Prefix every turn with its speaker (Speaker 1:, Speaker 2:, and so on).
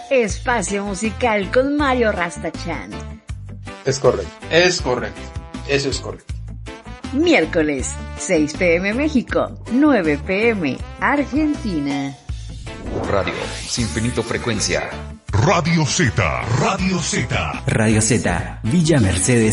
Speaker 1: Espacio musical con Mario Rastachan.
Speaker 2: Es correcto.
Speaker 3: Es correcto. Eso es correcto.
Speaker 1: Miércoles, 6 p.m. México, 9 p.m. Argentina.
Speaker 4: Radio sin finito frecuencia.
Speaker 5: Radio Z. Radio Z.
Speaker 6: Radio Z, Villa Mercedes.